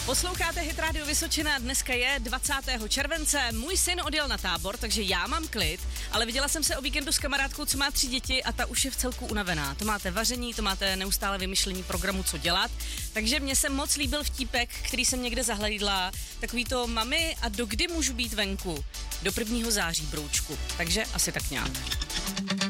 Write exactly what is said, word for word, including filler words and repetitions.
Posloucháte Hit Radio Vysočina, dneska je dvacátého července, můj syn odjel na tábor, takže já mám klid, ale viděla jsem se o víkendu s kamarádkou, co má tři děti a ta už je v celku unavená. To máte vaření, to máte neustále vymyšlení programu, co dělat, takže mně se moc líbil vtípek, který jsem někde zahledla, takový to mami a dokdy můžu být venku? Do prvního září, broučku, takže asi tak nějak.